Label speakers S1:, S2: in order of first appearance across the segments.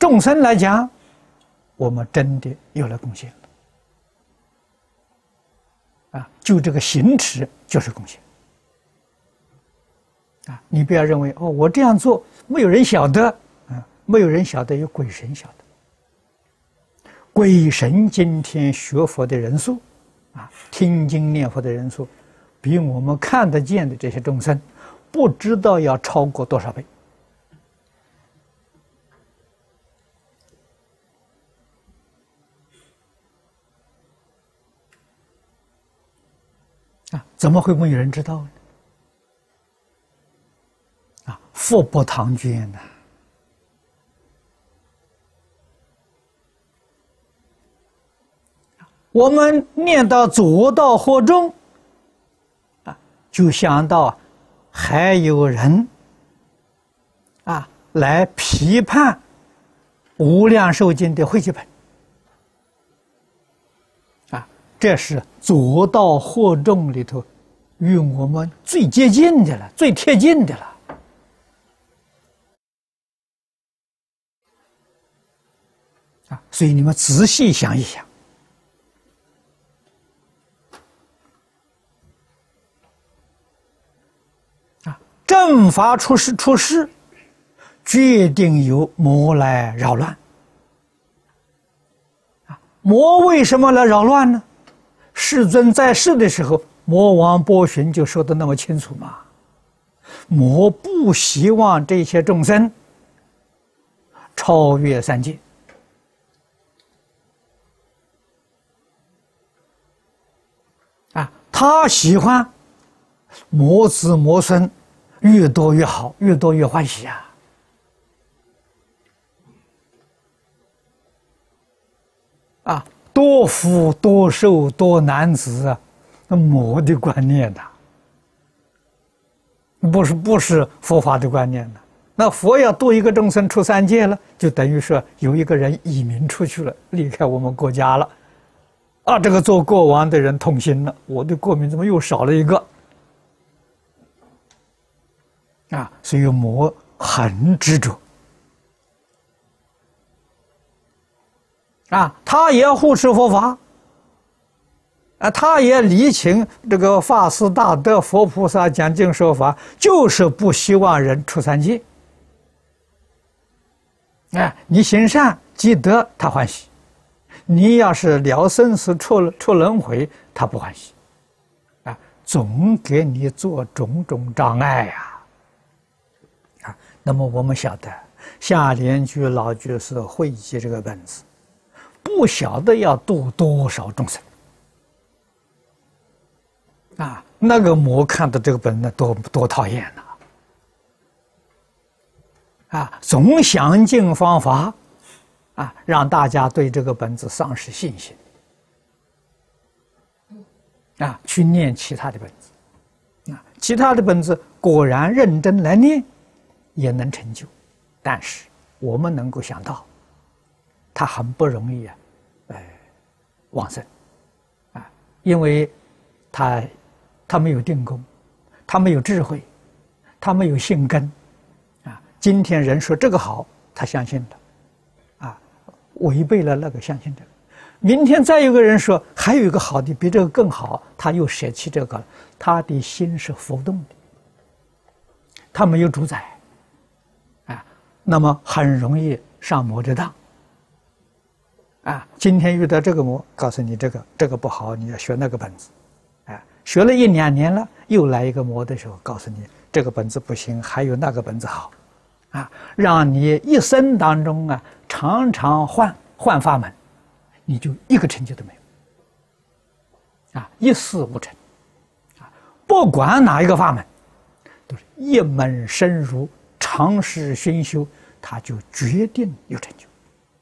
S1: 众生来讲，我们真的有了贡献啊！就这个行持就是贡献啊！你不要认为哦，我这样做没有人晓得啊，没有人晓得，有鬼神晓得。鬼神今天学佛的人数啊，听经念佛的人数，比我们看得见的这些众生，不知道要超过多少倍。啊，怎么会没有人知道呢？啊，福不唐捐呐！我们念到左道或中，啊，就想到还有人啊来批判《无量寿经》的汇集本。这是左道或中里头与我们最接近的了，最贴近的了。啊，所以你们仔细想一想，啊，正法出世，决定由魔来扰乱。啊，魔为什么来扰乱呢？世尊在世的时候，魔王波旬就说的那么清楚嘛。魔不希望这些众生超越三界，啊，他喜欢魔子魔孙越多越好，越多越欢喜啊。啊，多福多寿多男子啊，那魔的观念呐，不是佛法的观念呐。那佛要度一个众生出三界了，就等于说有一个人移民出去了，离开我们国家了。啊，这个做国王的人痛心了，我的国民怎么又少了一个？啊，所以魔很执着。啊，他也护持佛法，啊，他也礼请这个法师大德佛菩萨讲经说法，就是不希望人出三界。啊，你行善积德，他欢喜；你要是了生死出轮回，他不欢喜。啊，总给你做种种障碍呀！啊，那么我们晓得，下联居老居士汇集这个本子。不晓得要度多少众生啊！那个魔看到这个本呢，多讨厌呐！啊，总想尽方法啊，让大家对这个本子丧失信心啊，去念其他的本子啊，其他的本子果然认真来念，也能成就，但是我们能够想到。他很不容易啊，往生啊，因为他没有定功，他没有智慧，他没有信根啊。今天人说这个好，他相信了啊，违背了那个相信这个。明天再有个人说还有一个好的比这个更好，他又舍弃这个，他的心是浮动的，他没有主宰啊，那么很容易上魔的当。啊，今天遇到这个魔，告诉你这个不好，你要学那个本子，啊，学了1、2年了，又来一个魔的时候，告诉你这个本子不行，还有那个本子好，啊，让你一生当中啊，常常换法门，你就一个成就都没有，啊，一事无成，啊，不管哪一个法门，都是一门深入，长时熏修，他就决定有成就。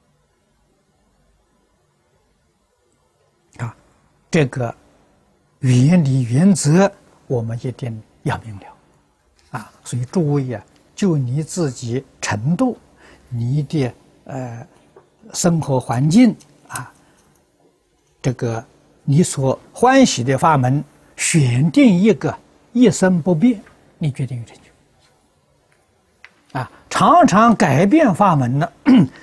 S1: 这个原理原则，我们一定要明了啊！所以诸位啊，就你自己程度，你的生活环境啊，这个你所欢喜的法门，选定一个一生不变，你决定有成就啊！常常改变法门呢，